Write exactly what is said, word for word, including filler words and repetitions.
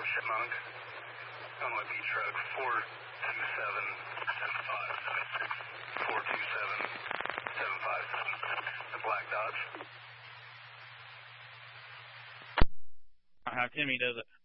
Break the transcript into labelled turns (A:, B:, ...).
A: Chipmunk, Illinois Beach Road, four two seven seven five seven six, four two seven seven five seven six, the black Dodge.
B: How Timmy does it.